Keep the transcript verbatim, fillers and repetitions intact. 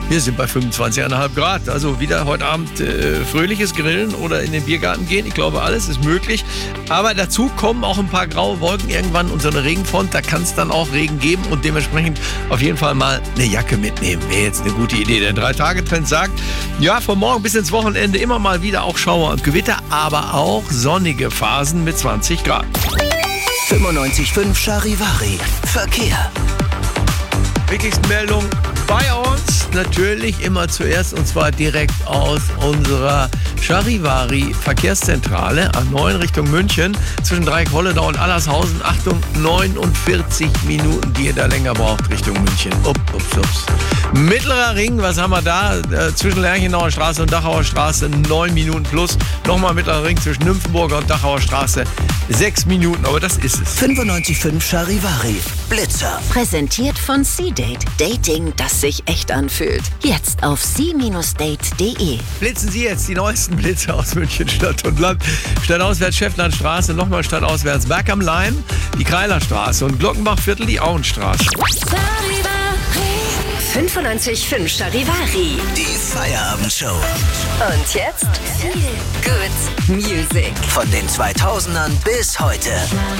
Wir sind bei fünfundzwanzig Komma fünf Grad. Also wieder heute Abend äh, fröhliches Grillen oder in den Biergarten gehen. Ich glaube, alles ist möglich. Aber dazu kommen auch ein paar graue Wolken irgendwann und so eine Regenfront. Da kann es dann auch Regen geben und dementsprechend auf jeden Fall mal eine Jacke mitnehmen. Wäre jetzt eine gute Idee. Der Drei-Tage-Trend sagt, ja, von morgen bis ins Wochenende immer mal wieder auch Schauer und Gewitter, aber auch sonnige Phasen mit zwanzig Grad. fünfundneunzig Komma fünf Charivari. Verkehr. Wichtigsten Meldung bei uns natürlich immer zuerst und zwar direkt aus unserer Charivari Verkehrszentrale A neun Richtung München zwischen Dreieck-Holledau und Allershausen. Achtung, neunundvierzig Minuten, die ihr da länger braucht Richtung München. Ups, ups, ups. Mittlerer Ring, was haben wir da? Äh, zwischen Lerchenauer Straße und Dachauer Straße neun Minuten plus. Nochmal Mittlerer Ring zwischen Nymphenburger und Dachauer Straße sechs Minuten, aber das ist es. fünfundneunzig Komma fünf Charivari. Blitzer. Präsentiert von C-Date. Dating, das sich echt anfühlt. Jetzt auf c date punkt de. Blitzen Sie jetzt die neuesten Blitze aus München, Stadt und Land. Stadtauswärts Schäftlarnstraße, nochmal stadtauswärts Berg am Leim, die Kreilerstraße und Glockenbachviertel, die Auenstraße. fünfundneunzig Komma fünf Charivari. Die Feierabendshow. Und jetzt Feel Good Music. Von den zweitausendern bis heute.